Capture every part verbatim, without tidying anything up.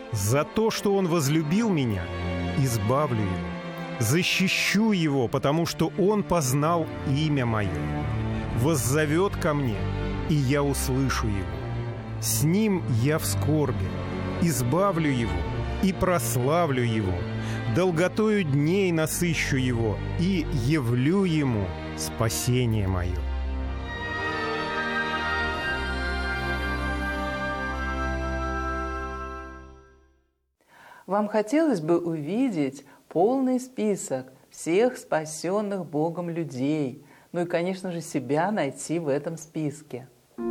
За то, что Он возлюбил меня, избавлю Его. Защищу Его, потому что Он познал имя Мое. Воззовет ко мне, и я услышу Его. С Ним я в скорби, избавлю Его и прославлю Его. Долготою дней насыщу Его и явлю Ему спасение Мое. Вам хотелось бы увидеть полный список всех спасенных Богом людей, ну и, конечно же, себя найти в этом списке.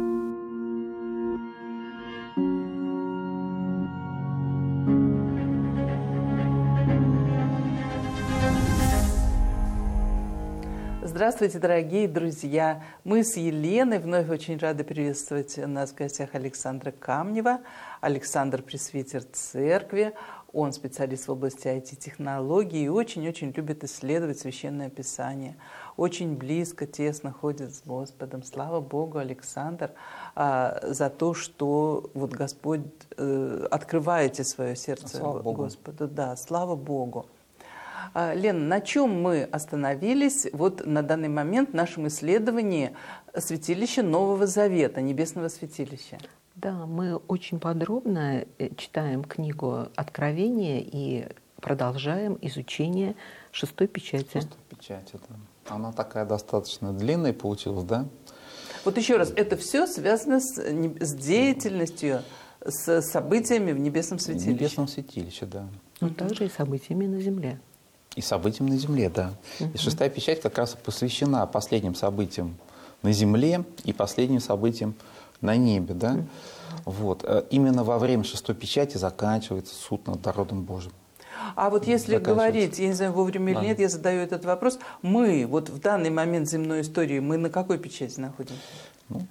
Здравствуйте, дорогие друзья! Мы с Еленой вновь очень рады приветствовать у нас в гостях Александра Камнева. Александр – пресвитер церкви, он специалист в области ай ти-технологий и очень-очень любит исследовать Священное Писание. Очень близко, тесно ходит с Господом. Слава Богу, Александр, а, за то, что вот Господь э, открываете свое сердце слава Господу. Да, слава Богу. Лена, на чем мы остановились вот на данный момент в нашем исследовании святилища Нового Завета, Небесного святилища? Да, мы очень подробно читаем книгу Откровения и продолжаем изучение шестой печати. Шестой печати, да. Она такая достаточно длинная получилась, да? Вот еще раз, это все связано с, с деятельностью, с событиями в Небесном святилище? В Небесном святилище, да. Но также и событиями на земле. И событиям на земле, да. Uh-huh. И шестая печать как раз посвящена последним событиям на земле и последним событиям на небе, да. Uh-huh. Вот. Именно во время шестой печати заканчивается суд над народом Божьим. А вот если говорить, я не знаю, вовремя да. или нет, я задаю этот вопрос, мы вот в данный момент земной истории, мы на какой печати находимся? Ну,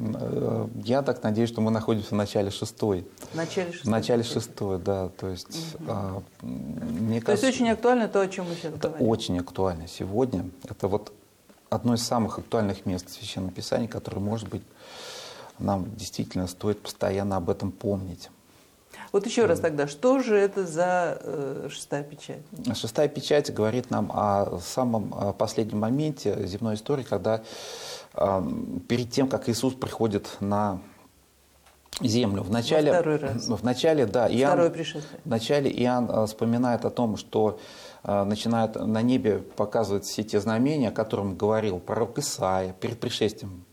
я так надеюсь, что мы находимся в начале шестой. В начале шестой? В начале шестой, да. То есть, угу. а, мне то кажется, есть очень актуально то, о чем мы сейчас это говорим? очень актуально сегодня. Это вот одно из самых актуальных мест в Священном Писании, которое, может быть, нам действительно стоит постоянно об этом помнить. Вот еще раз тогда, что же это за э, шестая печать? Шестая печать говорит нам о самом последнем моменте земной истории, когда э, перед тем, как Иисус приходит на землю, в начале, Во второй раз. В начале, да, Иоанн, Второе пришествие. в начале Иоанн вспоминает о том, что э, начинает на небе показывать все те знамения, о которых говорил пророк Исаия перед пришествием